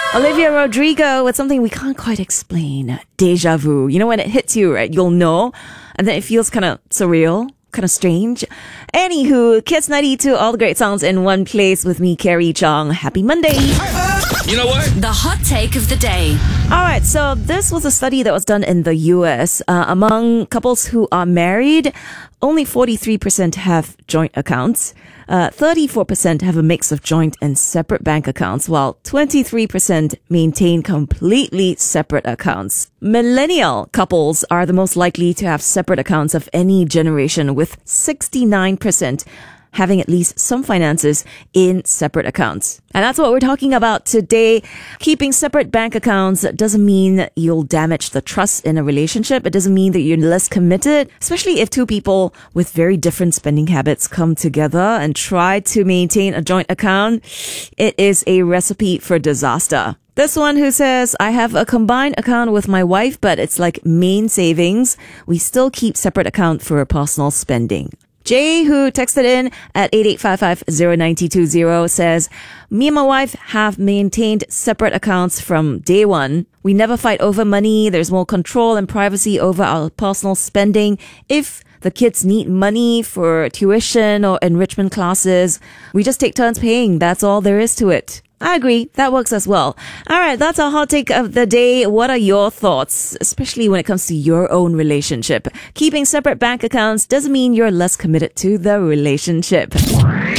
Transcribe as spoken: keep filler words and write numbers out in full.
Olivia Rodrigo with something we can't quite explain. Deja vu. You know when it hits you, right? You'll know. And then it feels kind of surreal, kind of strange. Anywho, Kids ninety-two, all the great songs in one place with me, Carrie Chong. Happy Monday. You know what? The hot take of the day. All right, so this was a study that was done in the U S. Uh, among couples who are married, only forty-three percent have joint accounts. Uh, thirty-four percent have a mix of joint and separate bank accounts, while twenty-three percent maintain completely separate accounts. Millennial couples are the most likely to have separate accounts of any generation, with sixty-nine percent having at least some finances in separate accounts. And that's what we're talking about today. Keeping separate bank accounts doesn't mean you'll damage the trust in a relationship. It doesn't mean that you're less committed, especially if two people with very different spending habits come together and try to maintain a joint account. It is a recipe for disaster. This one who says, I have a combined account with my wife, but it's like main savings. We still keep separate account for personal spending. Jay, who texted in at eight eight five five zero nine two zero, says, me and my wife have maintained separate accounts from day one. We never fight over money. There's more control and privacy over our personal spending. If the kids need money for tuition or enrichment classes, we just take turns paying. That's all there is to it. I agree. That works as well. All right, that's our hot take of the day. What are your thoughts, especially when it comes to your own relationship? Keeping separate bank accounts doesn't mean you're less committed to the relationship.